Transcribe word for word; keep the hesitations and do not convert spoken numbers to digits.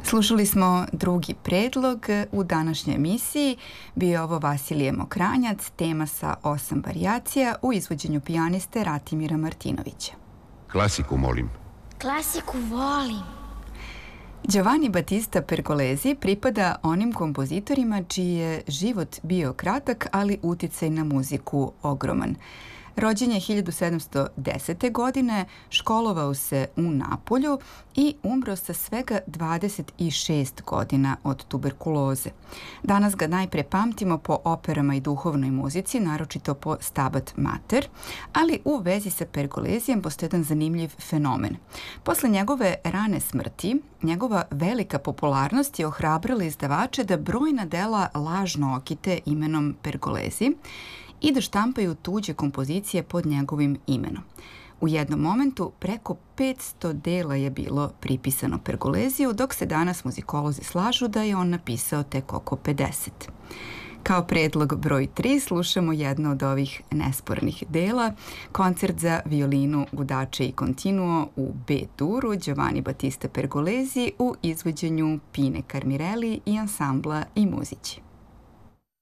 Slušali smo drugi predlog u današnjoj emisiji. Bio je ovo Vasilije Mokranjac, tema sa osam varijacija u izvođenju pijaniste Ratimira Martinovića. Klasiku molim. Klasiku volim. Giovanni Battista Pergolesi pripada onim kompozitorima čiji je život bio kratak, ali uticaj na muziku ogroman. Rođen je hiljadu sedamsto desete. godine, školovao se u Napolju i umro sa svega dvadeset šest godina od tuberkuloze. Danas ga najpre pamtimo po operama i duhovnoj muzici, naročito po Stabat Mater, ali u vezi sa Pergolesijem postoji jedan zanimljiv fenomen. Posle njegove rane smrti, njegova velika popularnost je ohrabrila izdavače da brojna dela lažno okite imenom Pergolesi i da štampaju tuđe kompozicije pod njegovim imenom. U jednom momentu preko petsto dela je bilo pripisano Pergolesiju, dok se danas muzikolozi slažu da je on napisao tek oko pedeset. Kao predlog broj tri slušamo jedno od ovih nespornih dela, koncert za violinu, gudače i continuo u B-duru Giovanni Battista Pergolesi u izvođenju Pine Carmirelli i ansambla i muzici.